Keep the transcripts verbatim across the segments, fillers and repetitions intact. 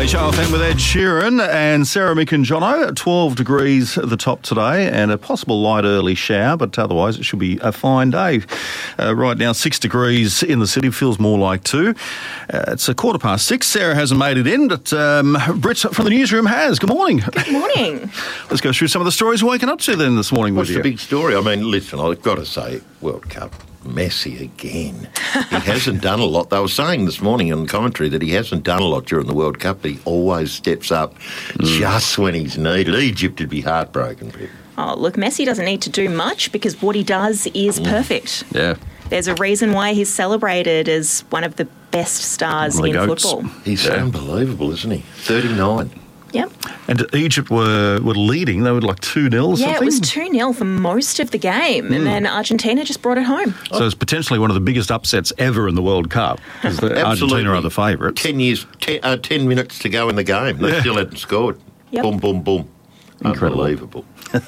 H R F M with Ed Sheeran and Sarah, Mick and Jono. twelve degrees at the top today and a possible light early shower, but otherwise it should be a fine day. Uh, right now, six degrees in the city, feels more like two. Uh, it's a quarter past six. Sarah hasn't made it in, but um, Britt from the newsroom has. Good morning. Good morning. Let's go through some of the stories we're waking up to then this morning What's with you. What's the big story? I mean, listen, I've got to say, World Cup. Messi again. He hasn't done a lot. They were saying this morning on commentary that he hasn't done a lot during the World Cup, but he always steps up mm. just when he's needed. Egypt would be heartbroken. Oh, look, Messi doesn't need to do much because what he does is mm. perfect. Yeah. There's a reason why he's celebrated as one of the best stars in goats. football. He's yeah. unbelievable, isn't he? thirty-nine. Yep. And Egypt were, were leading. They were like two nil or yeah, something? Yeah, it was two nil for most of the game, mm. and then Argentina just brought it home. So it's potentially one of the biggest upsets ever in the World Cup. Argentina are the favourites. Ten years, ten, uh, ten minutes to go in the game. They yeah. still hadn't scored. Yep. Boom, boom, boom. Incredible. Unbelievable.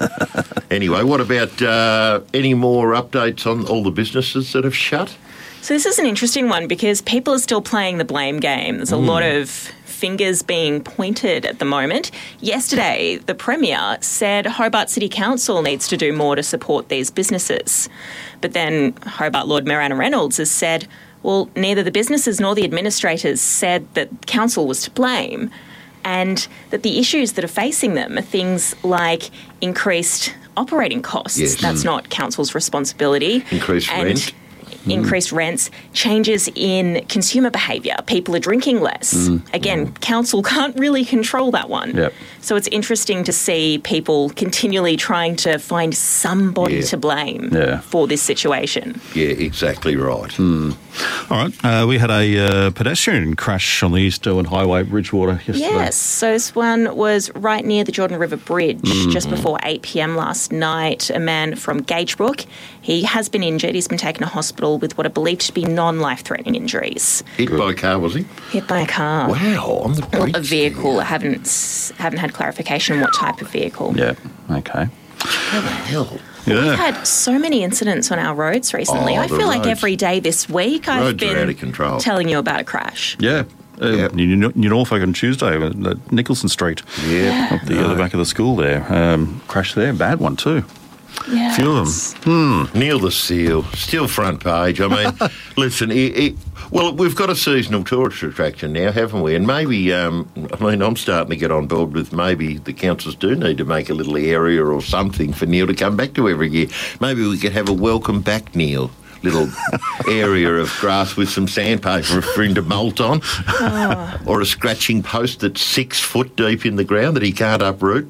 Anyway, what about uh, any more updates on all the businesses that have shut? So this is an interesting one because people are still playing the blame game. There's a mm. lot of fingers being pointed at the moment. Yesterday, the Premier said Hobart City Council needs to do more to support these businesses. But then Hobart Lord Mayor Anna Reynolds has said, well, neither the businesses nor the administrators said that council was to blame, and that the issues that are facing them are things like increased operating costs. Yes. That's mm. not council's responsibility. Increased and rent. Increased mm. rents, changes in consumer behaviour. People are drinking less. Mm. Again, mm. council can't really control that one. Yep. So it's interesting to see people continually trying to find somebody yeah. to blame yeah. for this situation. Yeah, exactly right. Mm. All right. Uh, we had a uh, pedestrian crash on the East Derwent Highway, Bridgewater, yesterday. Yes. So this one was right near the Jordan River Bridge, mm. just before eight p.m. last night. A man from Gagebrook, he has been injured. He's been taken to hospital with what are believed to be non-life-threatening injuries. Hit by a car, was he? Hit by a car. Wow, on the bridge. A vehicle. I haven't haven't had clarification on what type of vehicle. Yeah, okay. How the hell? Yeah. We've had so many incidents on our roads recently. Oh, I feel roads. like every day this week I've roads been are out of control. telling you about a crash. Yeah. Uh, yeah. New, New Norfolk on Tuesday, uh, Nicholson Street. Yeah. Up the, uh, the back of the school there. Um, crash there, bad one too. Yeah. A few of them. Hmm. Neil the Seal, still front page. I mean, listen, he, he, well, we've got a seasonal tourist attraction now, haven't we? And maybe, um, I mean, I'm starting to get on board with maybe the councils do need to make a little area or something for Neil to come back to every year. Maybe we could have a welcome back, Neil. Little area of grass with some sandpaper for him to molt on, oh. or a scratching post that's six foot deep in the ground that he can't uproot.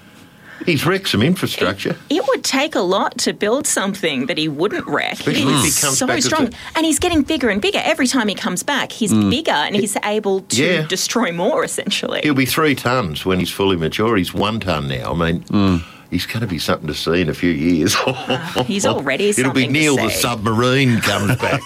He's wrecked some infrastructure. It, it would take a lot to build something that he wouldn't wreck. Especially he if he is comes so back as strong. a- And he's getting bigger and bigger. Every time he comes back, he's mm. bigger and he's able to Yeah. destroy more, essentially. He'll be three tonnes when he's fully mature. He's one tonne now. I mean... Mm. He's going to be something to see in a few years. uh, he's already It'll something be Neil to the see. submarine comes back.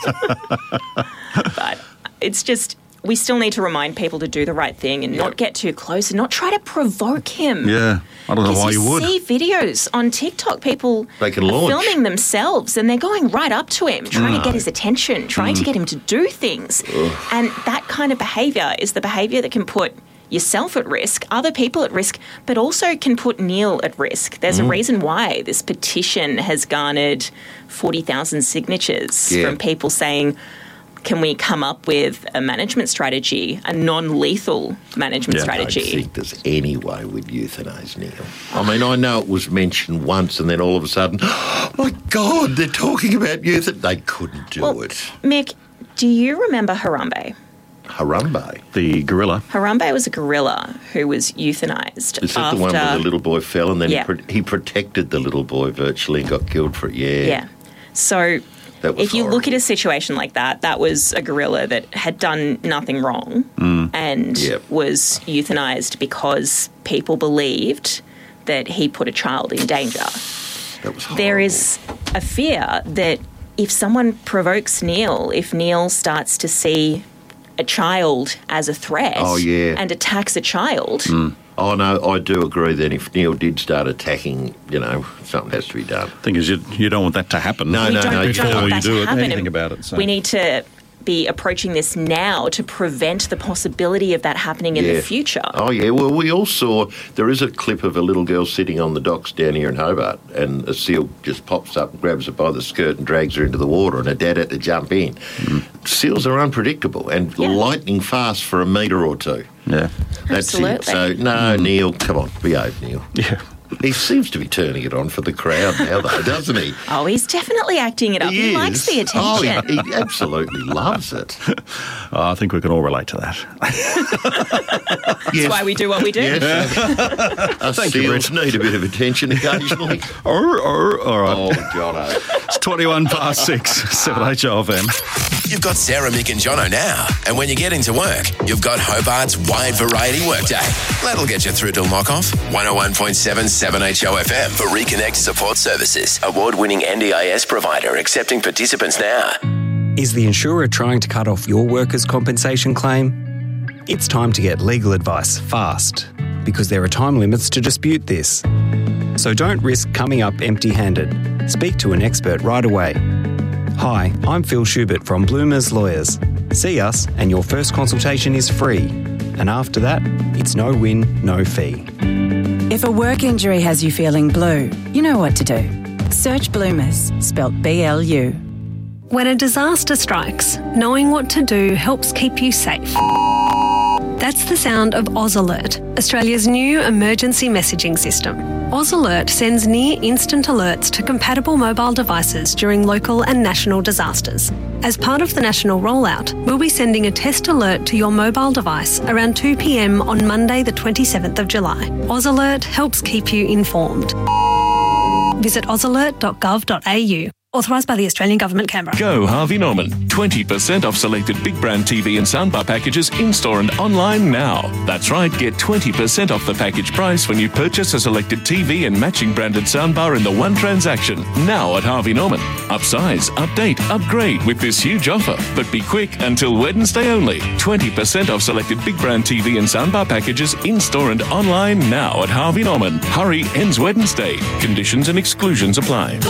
But it's just, we still need to remind people to do the right thing and Yep. not get too close and not try to provoke him. Yeah, I don't know why you would. see videos on TikTok, people They can are launch. filming themselves and they're going right up to him, trying to get his attention, trying to get him to do things. And that kind of behaviour is the behaviour that can put yourself at risk, other people at risk, but also can put Neil at risk. There's mm. a reason why this petition has garnered forty thousand signatures yeah. from people saying, can we come up with a management strategy, a non-lethal management Yeah, strategy? I don't think there's any way we'd euthanise Neil. I mean, I know it was mentioned once and then all of a sudden, oh my God, they're talking about euthanasia. They couldn't do well, it. Mick, do you remember Harambe? Harambe. The gorilla. Harambe was a gorilla who was euthanised. Is that after, the one where the little boy fell and then Yeah. he, pro- he protected the little boy virtually and got killed for it? Yeah. Yeah. So That was if you horrible. look at a situation like that, that was a gorilla that had done nothing wrong Mm. and Yep. was euthanised because people believed that he put a child in danger. That was horrible. There is a fear that if someone provokes Neil, if Neil starts to see a child as a threat Oh, yeah. and attacks a child, Mm. Oh, no, I do agree that if Neil did start attacking, you know, something has to be done. Thing is, you, you don't want that to happen. No, we no, don't, no, we you don't don't want Before that you do to it, happen. anything And about it. So. We need to be approaching this now to prevent the possibility of that happening in Yeah. the future? Oh, yeah. Well, we all saw, there is a clip of a little girl sitting on the docks down here in Hobart, and a seal just pops up and grabs her by the skirt and drags her into the water, and her dad had to jump in. Mm. Seals are unpredictable and Yeah. lightning fast for a metre or two. Yeah. That's Absolutely. it. So, no, mm. Neil, come on, behave, Neil. Yeah. He seems to be turning it on for the crowd now, though, doesn't he? Oh, he's definitely acting it up. He, He likes is. the attention. Oh, he, he absolutely loves it. Oh, I think we can all relate to that. That's why we do what we do. Yes. Us Thank you, seals need a bit of attention occasionally. oh, oh, all right. Oh, Jono. It's twenty-one past six, seven H O F M. You've got Sarah, Mick and Jono now. And when you get into work, you've got Hobart's wide variety workday. That'll get you through till knock-off. one oh one point seven seven H O F M for Reconnect Support Services. Award-winning N D I S provider accepting participants now. Is the insurer trying to cut off your workers' compensation claim? It's time to get legal advice fast, because there are time limits to dispute this. So don't risk coming up empty-handed. Speak to an expert right away. Hi, I'm Phil Schubert from Bloomers Lawyers. See us and your first consultation is free. And after that, it's no win, no fee. If a work injury has you feeling blue, you know what to do. Search Bloomers, spelt B L U. When a disaster strikes, knowing what to do helps keep you safe. That's the sound of Oz Alert, Australia's new emergency messaging system. Oz Alert sends near-instant alerts to compatible mobile devices during local and national disasters. As part of the national rollout, we'll be sending a test alert to your mobile device around two p m on Monday the twenty-seventh of July. Oz Alert helps keep you informed. Visit oz alert dot gov dot a u. Authorised by the Australian Government, Canberra. Go Harvey Norman. twenty percent off selected big brand T V and soundbar packages in-store and online now. That's right, get twenty percent off the package price when you purchase a selected T V and matching branded soundbar in the one transaction. Now at Harvey Norman. Upsize, update, upgrade with this huge offer. But be quick, until Wednesday only. twenty percent off selected big brand T V and soundbar packages in-store and online now at Harvey Norman. Hurry, ends Wednesday. Conditions and exclusions apply.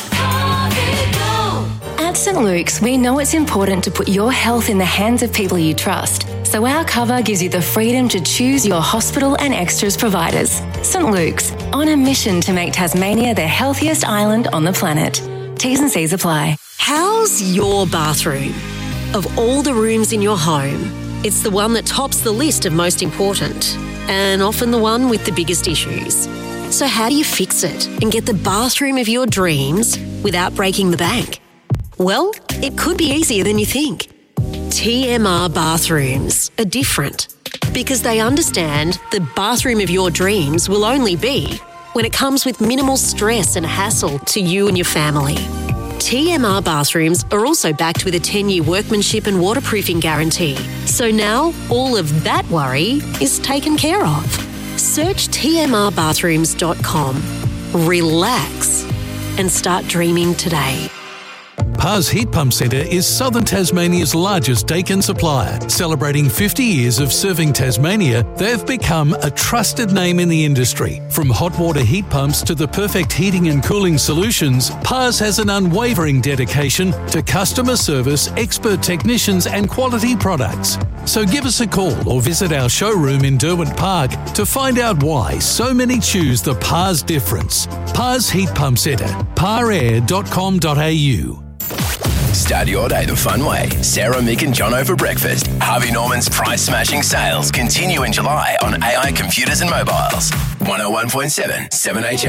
At St Luke's, we know it's important to put your health in the hands of people you trust. So our cover gives you the freedom to choose your hospital and extras providers. St Luke's, on a mission to make Tasmania the healthiest island on the planet. T's and C's apply. How's your bathroom? Of all the rooms in your home, it's the one that tops the list of most important, and often the one with the biggest issues. So how do you fix it and get the bathroom of your dreams without breaking the bank? Well, it could be easier than you think. T M R Bathrooms are different because they understand the bathroom of your dreams will only be when it comes with minimal stress and hassle to you and your family. T M R Bathrooms are also backed with a ten-year workmanship and waterproofing guarantee. So now all of that worry is taken care of. Search T M R bathrooms dot com, relax, and start dreaming today. Pars Heat Pump Centre is Southern Tasmania's largest Daikin supplier. Celebrating fifty years of serving Tasmania, they've become a trusted name in the industry. From hot water heat pumps to the perfect heating and cooling solutions, Pars has an unwavering dedication to customer service, expert technicians and quality products. So give us a call or visit our showroom in Derwent Park to find out why so many choose the Pars difference. Pars Heat Pump Centre, par air dot com dot a u. Start your day the fun way. Sarah, Mick and Jono for breakfast. Harvey Norman's price-smashing sales continue in July on A I computers and mobiles. one oh one point seven, seven H O.